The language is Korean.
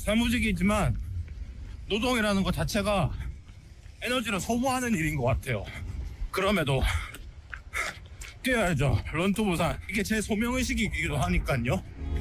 사무직이지만 노동이라는 것 자체가 에너지를 소모하는 일인 것 같아요. 그럼에도 뛰어야죠. 런투 부산. 이게 제 소명의식이기도 하니까요.